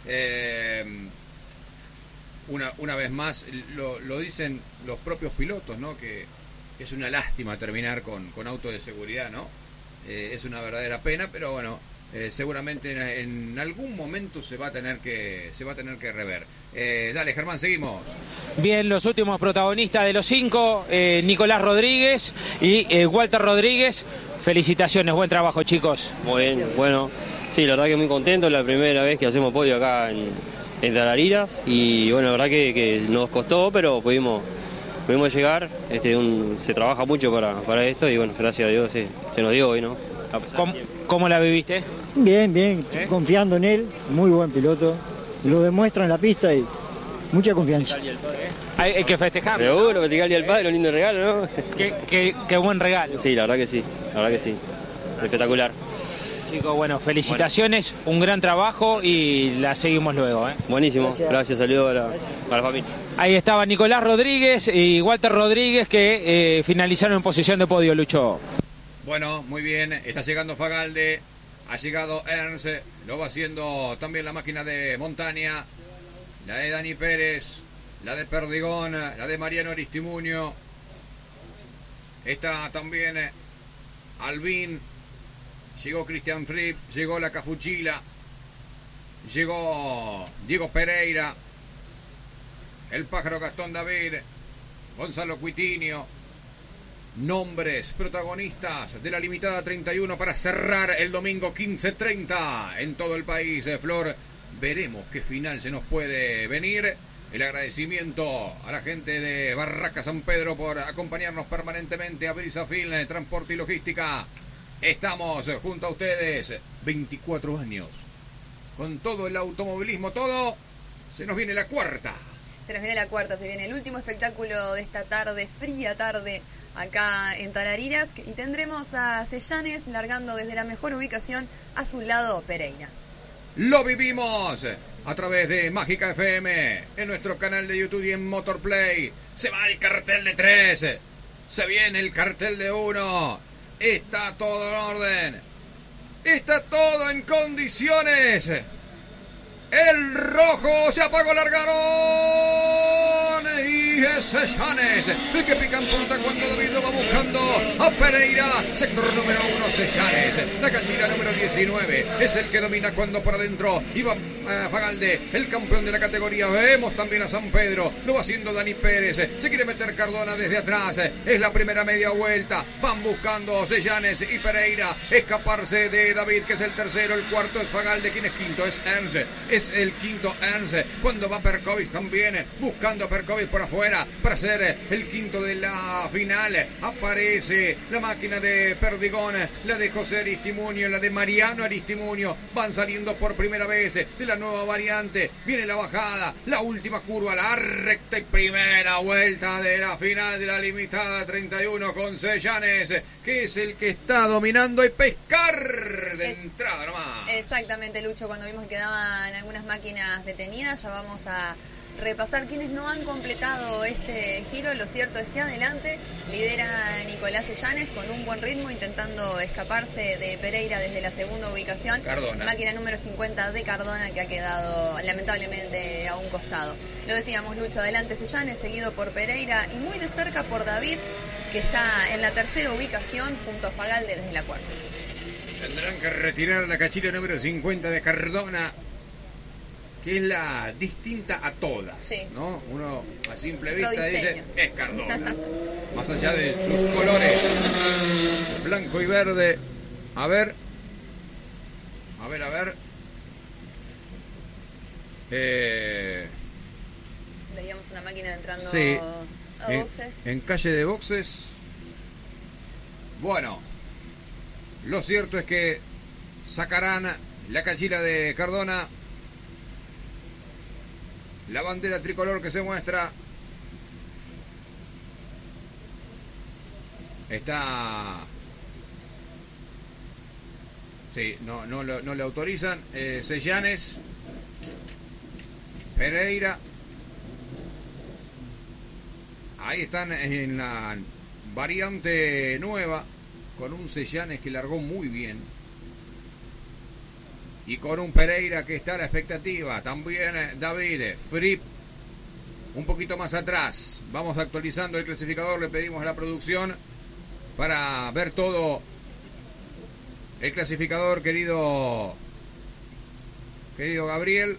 Una vez más, lo dicen los propios pilotos, ¿no? Que es una lástima terminar con auto de seguridad, ¿no? Es una verdadera pena, pero bueno, seguramente en algún momento se va a tener que rever. Dale, Germán, seguimos. Bien, los últimos protagonistas de los 5, Nicolás Rodríguez y Walter Rodríguez. Felicitaciones, buen trabajo, chicos. Muy bien, bueno, sí, la verdad que muy contento, la primera vez que hacemos podio acá en Tarariras, y bueno, la verdad que nos costó, pero pudimos llegar. Se trabaja mucho para esto, y bueno, gracias a Dios se nos dio hoy, ¿no? ¿Cómo la viviste? Bien, confiando en él, muy buen piloto, lo demuestra en la pista y mucha confianza. Hay que festejar. Seguro, festejar el Día del Padre, un lindo regalo, ¿no? Qué buen regalo. Sí, la verdad que sí, espectacular. Chicos, bueno, felicitaciones, un gran trabajo y la seguimos luego. Buenísimo, gracias, saludos a la familia. Ahí estaba Nicolás Rodríguez y Walter Rodríguez, que finalizaron en posición de podio, Lucho. Bueno, muy bien, está llegando Fagalde, ha llegado Ernst, lo va haciendo también la máquina de Montaña, la de Dani Pérez, la de Perdigón, la de Mariano Aristimuño, está también Albín. Llegó Cristian Fripp, llegó la Cafuchila, llegó Diego Pereira, el Pájaro Gastón David, Gonzalo Cuitinho. Nombres protagonistas de la limitada 31 para cerrar el domingo 15:30 en todo el país. Flor, veremos qué final se nos puede venir. El agradecimiento a la gente de Barraca San Pedro por acompañarnos permanentemente, a Brisafil, Transporte y Logística. Estamos junto a ustedes 24 años. Con todo el automovilismo, todo, se nos viene la cuarta. Se nos viene la cuarta, se viene el último espectáculo de esta tarde, fría tarde, acá en Tarariras. Y tendremos a Seyanes largando desde la mejor ubicación, a su lado Pereira. Lo vivimos a través de Mágica FM, en nuestro canal de YouTube y en Motorplay. Se va el cartel de 3, se viene el cartel de 1. Está todo en orden. Está todo en condiciones. El rojo se apagó, largaron. Y es Seyanes el que pica en punta cuando David lo va buscando a Pereira. Sector número 1, Seyanes. La cachila número 19 es el que domina cuando por adentro iba Fagalde, el campeón de la categoría. Vemos también a San Pedro. Lo va haciendo Dani Pérez. Se quiere meter Cardona desde atrás. Es la primera media vuelta. Van buscando Seyanes y Pereira escaparse de David, que es el tercero. El cuarto es Fagalde. ¿Quién es quinto? Es Ernst. Es el quinto Ernst. Cuando va Perkovic también buscando a Perkovic por afuera para ser el quinto de la final. Aparece la máquina de Perdigón, la de José Aristimuño, la de Mariano Aristimuño. Van saliendo por primera vez de la nueva variante. Viene la bajada, la última curva, la recta y primera vuelta de la final de la limitada 31 con Seyanes, que es el que está dominando y pescar de entrada nomás. Exactamente, Lucho, cuando vimos que quedaban algunas máquinas detenidas, ya vamos a repasar quienes no han completado este giro. Lo cierto es que adelante lidera Nicolás Seyanes con un buen ritmo, intentando escaparse de Pereira desde la segunda ubicación. Cardona. Máquina número 50 de Cardona, que ha quedado lamentablemente a un costado. Lo decíamos, Lucho, adelante Seyanes, seguido por Pereira y muy de cerca por David, que está en la tercera ubicación junto a Fagalde desde la cuarta. Tendrán que retirar la cachila número 50 de Cardona, que es la distinta a todas, sí, ¿no? Uno a simple vista dice, es Cardona. Más allá de sus colores, blanco y verde. A ver. Veíamos una máquina entrando, sí, a boxes. En calle de boxes. Bueno, lo cierto es que sacarán la cachila de Cardona. La bandera tricolor que se muestra. Está... Sí, no le autorizan. Seyanes. Pereira. Ahí están en la variante nueva. Con un Seyanes que largó muy bien. Y con un Pereira que está a la expectativa. También David Fripp un poquito más atrás. Vamos actualizando el clasificador. Le pedimos a la producción para ver todo el clasificador, querido Gabriel.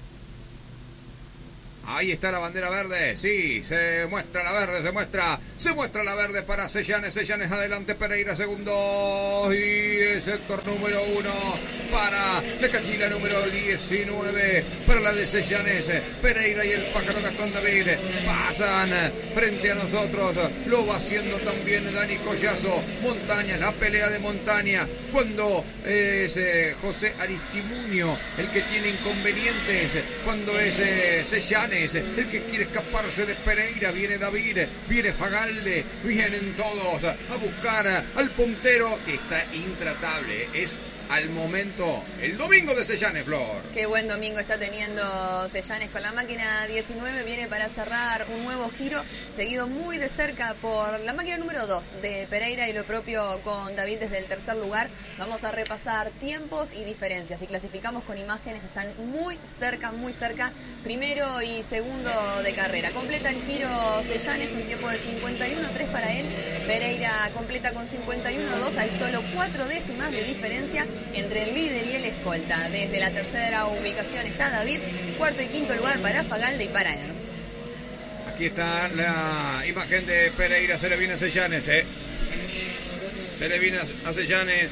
Ahí está la bandera verde, sí, se muestra la verde, se muestra la verde para Seyanes adelante, Pereira segundo y el sector número 1 para la cachila número 19 para la de Seyanes, Pereira y el pájaro Gastón David pasan frente a nosotros, lo va haciendo también Dani Collazo, Montaña, la pelea de Montaña, cuando es José Aristimuño el que tiene inconvenientes, cuando es Seyanes el que quiere escaparse de Pereira, viene David, viene Fagalde, vienen todos a buscar al puntero que está intratable, es al momento el domingo de Seyanes, Flor. Qué buen domingo está teniendo Seyanes con la máquina 19, viene para cerrar un nuevo giro, seguido muy de cerca por la máquina número 2 de Pereira y lo propio con David desde el tercer lugar. Vamos a repasar tiempos y diferencias y clasificamos con imágenes, están muy cerca, primero y segundo de carrera. Completa el giro Seyanes, un tiempo de 51.3 para él, Pereira completa con 51.2, hay solo 4 décimas de diferencia entre el líder y el escolta. Desde la tercera ubicación está David, cuarto y quinto lugar para Fagalde y para Ernst. Aquí está la imagen de Pereira, se le viene a Seyanes, se le viene a Seyanes,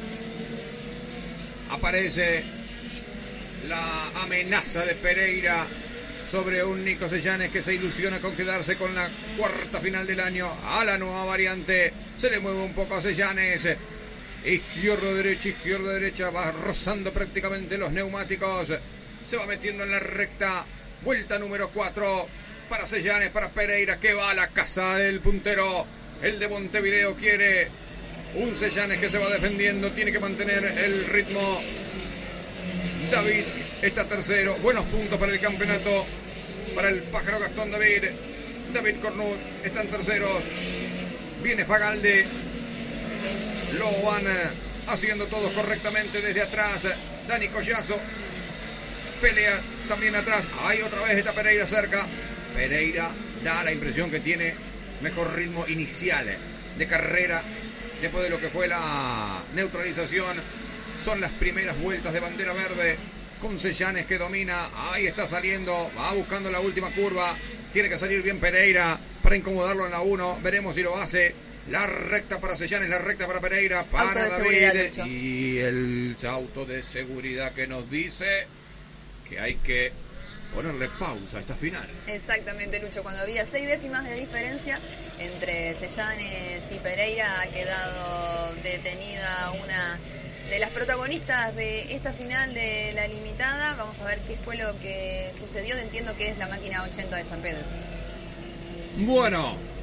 aparece la amenaza de Pereira sobre un Nico Seyanes que se ilusiona con quedarse con la cuarta final del año a la nueva variante, se le mueve un poco a Seyanes, izquierda-derecha, va rozando prácticamente los neumáticos, se va metiendo en la recta, vuelta número 4 para Seyanes, para Pereira, que va a la casa del puntero, el de Montevideo quiere un Seyanes que se va defendiendo, tiene que mantener el ritmo, David está tercero, buenos puntos para el campeonato, para el pájaro Gastón David Cornut están terceros, viene Fagalde, lo van haciendo todos correctamente desde atrás. Dani Collazo pelea también atrás. Ahí otra vez está Pereira cerca. Pereira da la impresión que tiene mejor ritmo inicial de carrera después de lo que fue la neutralización. Son las primeras vueltas de bandera verde con Seyanes que domina. Ahí está saliendo, va buscando la última curva. Tiene que salir bien Pereira para incomodarlo en la 1. Veremos si lo hace. La recta para Seyanes, la recta para Pereira, para David. Y el auto de seguridad que nos dice que hay que ponerle pausa a esta final. Exactamente, Lucho. Cuando había 6 décimas de diferencia entre Seyanes y Pereira, ha quedado detenida una de las protagonistas de esta final de la limitada. Vamos a ver qué fue lo que sucedió. Entiendo que es la máquina 80 de San Pedro. Bueno,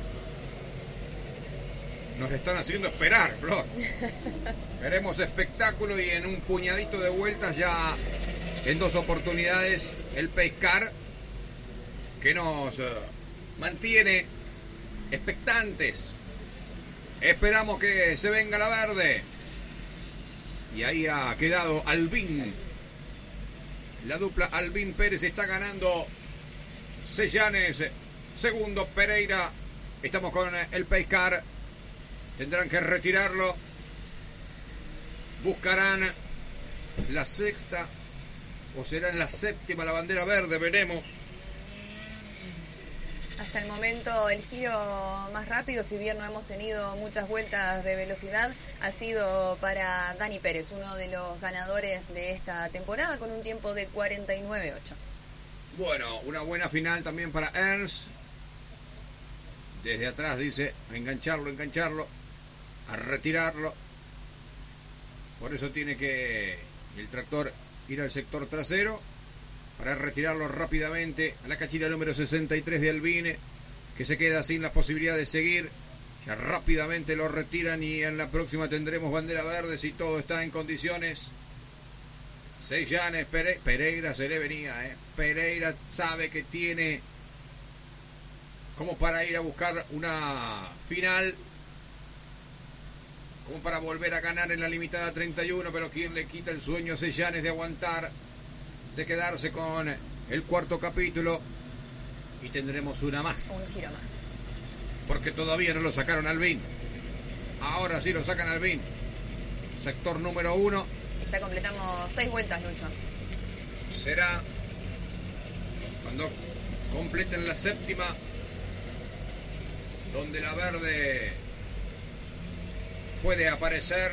nos están haciendo esperar, Flor. Queremos espectáculo y en un puñadito de vueltas ya en 2 oportunidades el Pescar que nos mantiene expectantes. Esperamos que se venga la verde. Y ahí ha quedado Albín. La dupla Albín Pérez está ganando. Seyanes, segundo Pereira. Estamos con el Pescar. Tendrán que retirarlo. Buscarán la sexta o será en la séptima la bandera verde, veremos. Hasta el momento el giro más rápido, si bien no hemos tenido muchas vueltas de velocidad, ha sido para Dani Pérez, uno de los ganadores de esta temporada con un tiempo de 49.8. Bueno, una buena final también para Ernst. Desde atrás dice a engancharlo, a retirarlo. Por eso tiene que el tractor ir al sector trasero. para retirarlo rápidamente a la cachila número 63 de Albine, que se queda sin la posibilidad de seguir. Ya rápidamente lo retiran y en la próxima tendremos bandera verde si todo está en condiciones. Seyanes, Pereira se le venía, Pereira sabe que tiene como para ir a buscar una final, como para volver a ganar en la limitada 31, pero ¿quién le quita el sueño a Seyanes de aguantar, de quedarse con el cuarto capítulo? Y tendremos una más. Un giro más. Porque todavía no lo sacaron al Albín. Ahora sí lo sacan al Albín. Sector número 1. Y ya completamos 6 vueltas, Lucho. Será cuando completen la séptima, donde la verde puede aparecer.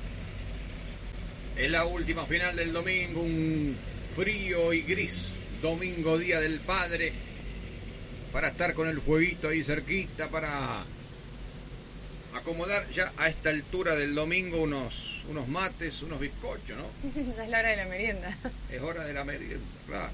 En la última final del domingo, un frío y gris domingo, Día del Padre, para estar con el fueguito ahí cerquita, para acomodar ya a esta altura del domingo unos mates, unos bizcochos, ¿no? Ya es la hora de la merienda. Es hora de la merienda, claro.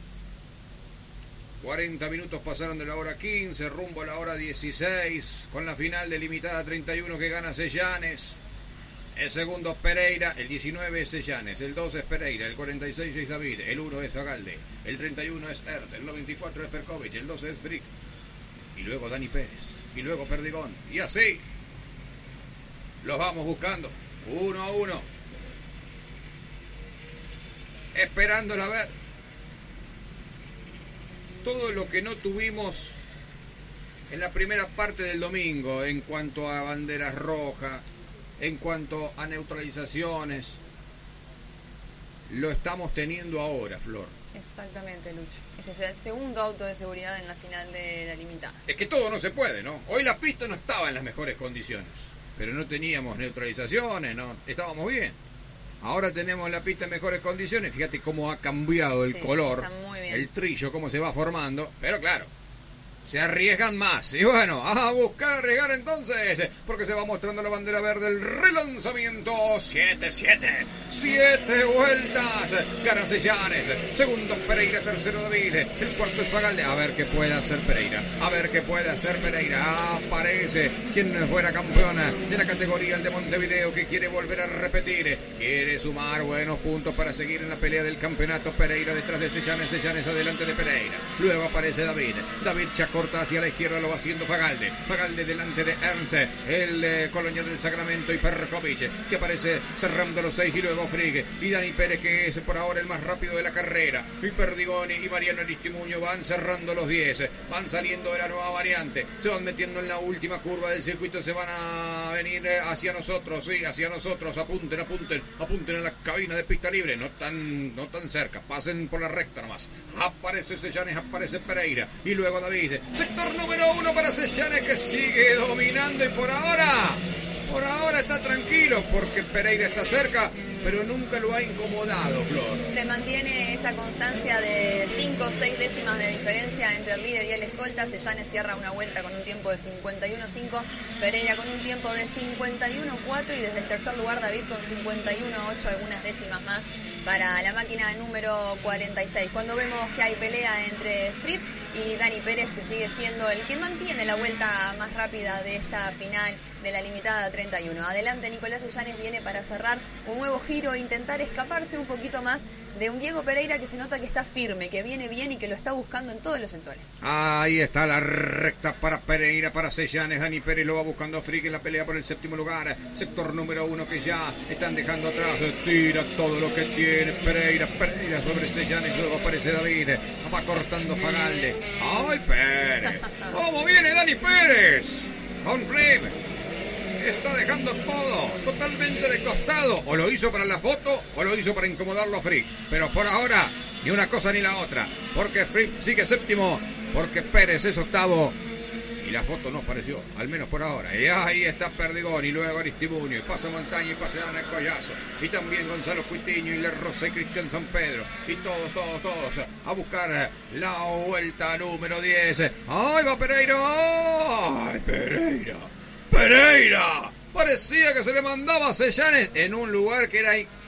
40 minutos pasaron de la hora 15, rumbo a la hora 16, con la final de limitada 31 que gana Seyanes. El segundo es Pereira, el 19 es Seyanes, el 12 es Pereira, el 46 es David, el 1 es Fagalde, el 31 es Erz, el 94 es Perkovic, el 12 es Frick, y luego Dani Pérez, y luego Perdigón, y así los vamos buscando, uno a uno, esperándola a ver. Todo lo que no tuvimos en la primera parte del domingo, en cuanto a banderas rojas, en cuanto a neutralizaciones, lo estamos teniendo ahora, Flor. Exactamente, Lucho. Este será el segundo auto de seguridad en la final de la limitada. Es que todo no se puede, ¿no? Hoy la pista no estaba en las mejores condiciones, pero no teníamos neutralizaciones, no, estábamos bien. Ahora tenemos la pista en mejores condiciones. Fíjate cómo ha cambiado el color, el trillo, cómo se va formando. Pero claro, se arriesgan más. Y bueno, a buscar arriesgar entonces, porque se va mostrando la bandera verde, el relanzamiento. 7 vueltas. Gana Seyanes. Segundo Pereira, tercero David. El cuarto es Fagalde. A ver qué puede hacer Pereira. Aparece quien fuera campeona de la categoría, el de Montevideo, que quiere volver a repetir. Quiere sumar buenos puntos para seguir en la pelea del campeonato. Pereira detrás de Seyanes. Seyanes adelante de Pereira. Luego aparece David. David Chacó corta hacia la izquierda, lo va haciendo Fagalde. Fagalde delante de Ernst, el Colonia del Sacramento, y Perkovic, que aparece cerrando los 6, y luego Frigg y Dani Pérez, que es por ahora el más rápido de la carrera. Y Perdigoni y Mariano Aristimuño van cerrando los 10, van saliendo de la nueva variante, se van metiendo en la última curva del circuito, se van a venir hacia nosotros, sí, hacia nosotros. Apunten en la cabina de pista libre, no tan cerca, pasen por la recta nomás. Aparece Seyanes, aparece Pereira, y luego David. Sector número 1 para Seyanes, que sigue dominando, y por ahora está tranquilo, porque Pereira está cerca, pero nunca lo ha incomodado, Flor. Se mantiene esa constancia de 5 o 6 décimas de diferencia entre el líder y el escolta. Seyanes cierra una vuelta con un tiempo de 51.5, Pereira con un tiempo de 51.4, y desde el tercer lugar David con 51.8, algunas décimas más para la máquina número 46. Cuando vemos que hay pelea entre Fripp y Dani Pérez, que sigue siendo el que mantiene la vuelta más rápida de esta final de la limitada 31. Adelante Nicolás Seyanes viene para cerrar un nuevo giro, intentar escaparse un poquito más de un Diego Pereira que se nota que está firme, que viene bien y que lo está buscando en todos los sectores. Ahí está la recta para Pereira, para Seyanes. Dani Pérez lo va buscando a Frick en la pelea por el séptimo lugar. Sector número 1 que ya están dejando atrás. Tira todo lo que tiene Pereira sobre Seyanes. Luego aparece David, va cortando Fagalde. ¡Ay, Pérez! ¿Cómo viene Dani Pérez? Con Frick. Está dejando todo totalmente de costado. O lo hizo para la foto o lo hizo para incomodarlo a Frick. Pero por ahora, ni una cosa ni la otra. Porque Frick sigue séptimo, porque Pérez es octavo. Y la foto no apareció, al menos por ahora. Y ahí está Perdigón, y luego Aristimuño, y pasa Montaña, y pasa Ana Collazo. Y también Gonzalo Cuitiño, y Le Rosa, y Cristian San Pedro. Y todos a buscar la vuelta número 10. ¡Ay, va Pereira! ¡Ay, Pereira! Parecía que se le mandaba a Seyanes en un lugar que era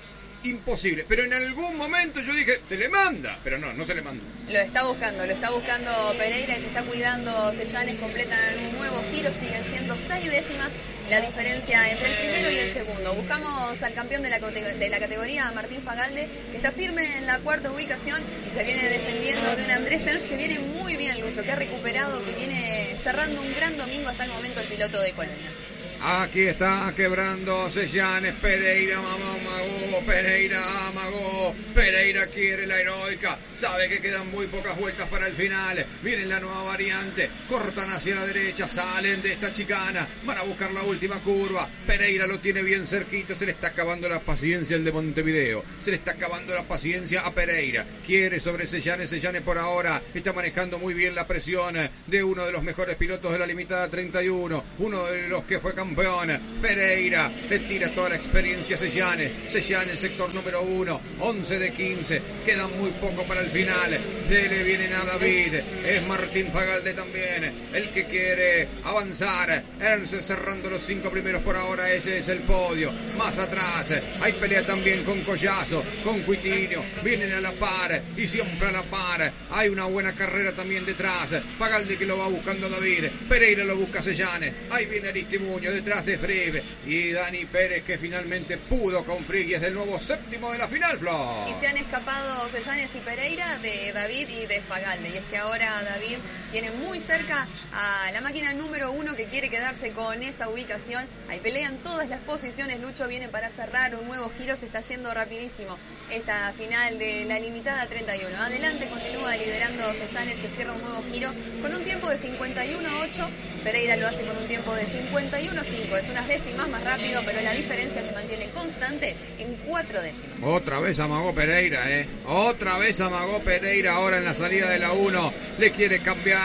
imposible. Pero en algún momento yo dije, se le manda, pero no se le manda. Lo está buscando Pereira y se está cuidando. Sellanes completan un nuevo giro, siguen siendo 6 décimas la diferencia entre el primero y el segundo. Buscamos al campeón de la categoría, Martín Fagalde, que está firme en la cuarta ubicación y se viene defendiendo de un Andrés Ernst que viene muy bien, Lucho, que ha recuperado, que viene cerrando un gran domingo hasta el momento el piloto de Colonia. Aquí está quebrando Sellanes, Pereira amagó, Pereira amagó, Pereira quiere la heroica, sabe que quedan muy pocas vueltas para el final, viene la nueva variante, cortan hacia la derecha, salen de esta chicana, van a buscar la última curva, Pereira lo tiene bien cerquita, se le está acabando la paciencia el de Montevideo, se le está acabando la paciencia a Pereira, quiere sobre Sellanes, Sellanes por ahora está manejando muy bien la presión de uno de los mejores pilotos de la limitada 31, uno de los que fue campeón. Pereira le tira toda la experiencia a Sellanes, sector número 1, 11 de 15, quedan muy poco para el final, se le vienen a David, es Martín Fagalde también, el que quiere avanzar, Ernst cerrando los 5 primeros por ahora, ese es el podio, más atrás, hay pelea también con Collazo, con Cuitinho, vienen a la par y siempre a la par, hay una buena carrera también detrás, Fagalde que lo va buscando a David, Pereira lo busca a Sellanes, ahí viene Aristimuño detrás de Frigg y Dani Pérez que finalmente pudo con Frigg y es el nuevo séptimo de la final, Flor. Y se han escapado Sellanes y Pereira de David y de Fagalde, y es que ahora David tiene muy cerca a la máquina número 1 que quiere quedarse con esa ubicación. Ahí pelean todas las posiciones, Lucho viene para cerrar un nuevo giro, se está yendo rapidísimo esta final de la limitada 31. Adelante continúa liderando Sellanes que cierra un nuevo giro con un tiempo de 51.8, Pereira lo hace con un tiempo de 51.5, es unas décimas más rápido, pero la diferencia se mantiene constante en 4 décimas. Otra vez amagó Pereira, otra vez amagó Pereira ahora en la salida de la 1, le quiere cambiar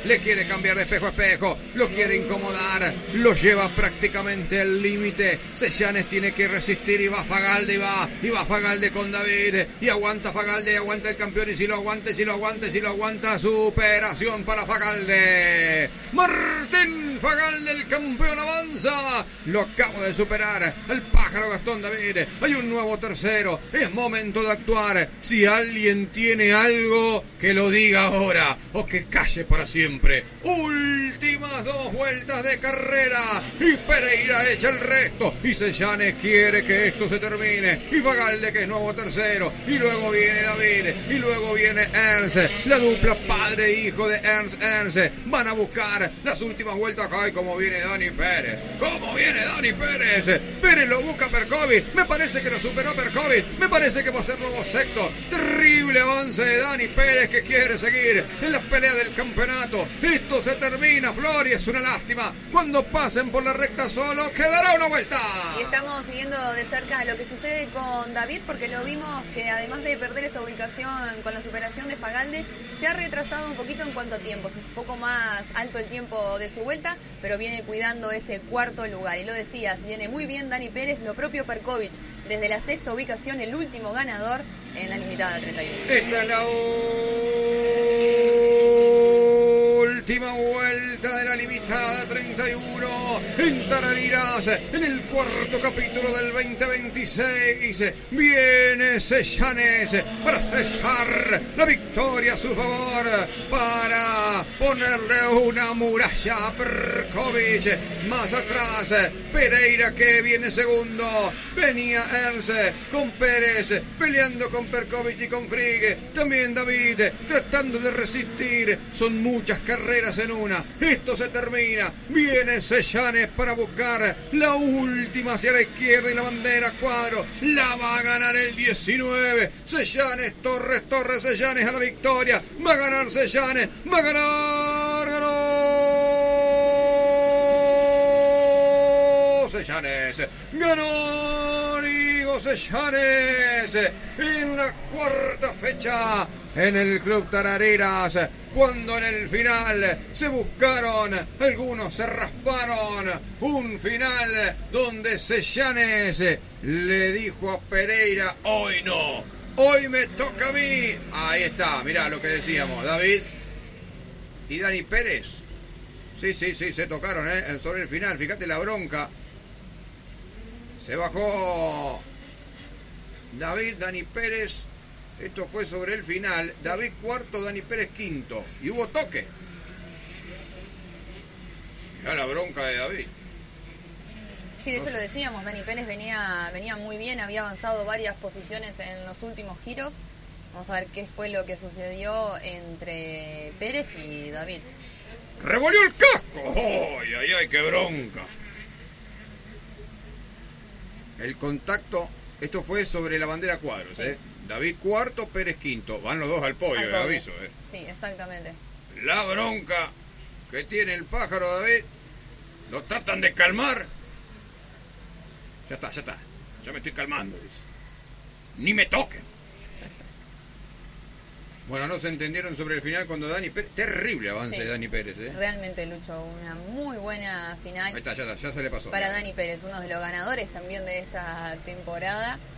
de espejo a espejo, lo quiere incomodar, lo lleva prácticamente al límite. Sellanes tiene que resistir y va Fagalde, y va Fagalde con David, y aguanta Fagalde, y aguanta el campeón, y si lo aguanta, superación para Fagalde. Martín Fagalde, el campeón, avanza, lo acabo de superar, el pájaro Gastón David, hay un nuevo tercero, es momento de actuar, si alguien tiene algo, que lo diga ahora, o que calle para siempre. Últimas 2 vueltas de carrera y Pereira echa el resto y Sellanes quiere que esto se termine y Fagalde que es nuevo tercero y luego viene David y luego viene Ernst, la dupla padre e hijo de Ernst van a buscar las últimas vueltas. Ay, como viene Dani Pérez, Pérez lo busca Perkovic, me parece que lo superó Perkovic, me parece que va a ser nuevo sexto. Terrible avance de Dani Pérez que quiere seguir en la pelea del campeonato. Esto se termina, Flor, y es una lástima. Cuando pasen por la recta solo, quedará una vuelta. Y estamos siguiendo de cerca lo que sucede con David, porque lo vimos que además de perder esa ubicación con la superación de Fagalde, se ha retrasado un poquito en cuanto a tiempos. Es un poco más alto el tiempo de su vuelta, pero viene cuidando ese cuarto lugar. Y lo decías, viene muy bien Dani Pérez, lo propio Perkovic, desde la sexta ubicación, el último ganador en la limitada 31. Esta es la última vuelta de la limitada 31 en Tarariras, en el cuarto capítulo del 2026. Viene Sellanes para sellar la victoria a su favor, para ponerle una muralla a Perkovic. Más atrás, Pereira que viene segundo. Venía Ernst con Pérez, peleando con Perkovic y con Frigg. También David tratando de resistir. Son muchas carreras en una. Esto se termina. Viene Sellanes para buscar la última hacia la izquierda y la bandera cuadro. La va a ganar el 19. Sellanes, Torres, Sellanes a la victoria. Va a ganar Sellanes. Va a ganar. Ganó Sellanes. Ganó Nico Sellanes en la cuarta fecha en el Club Tarareras, cuando en el final se buscaron, algunos se rasparon, un final donde Sellanes le dijo a Pereira, hoy no, hoy me toca a mí. Ahí está, mirá lo que decíamos, David y Dani Pérez, sí, se tocaron sobre el final, fíjate la bronca, se bajó David, Dani Pérez. Esto fue sobre el final. Sí. David cuarto, Dani Pérez quinto. Y hubo toque. Mirá la bronca de David. Sí, de hecho lo decíamos, Dani Pérez venía muy bien, había avanzado varias posiciones en los últimos giros. Vamos a ver qué fue lo que sucedió entre Pérez y David. ¡Revolvió el casco! ¡Ay, ay, ay, qué bronca! El contacto, esto fue sobre la bandera cuadros, sí. David cuarto, Pérez quinto. Van los dos al podio, de aviso, Sí, exactamente. La bronca que tiene el pájaro David. Lo tratan de calmar. Ya está. Ya me estoy calmando, dice. Ni me toquen. Bueno, no se entendieron sobre el final cuando Dani Pérez... Terrible avance de Dani Pérez, Realmente, Lucho, una muy buena final. Ahí está, ya se le pasó. Para Dani Pérez, uno de los ganadores también de esta temporada.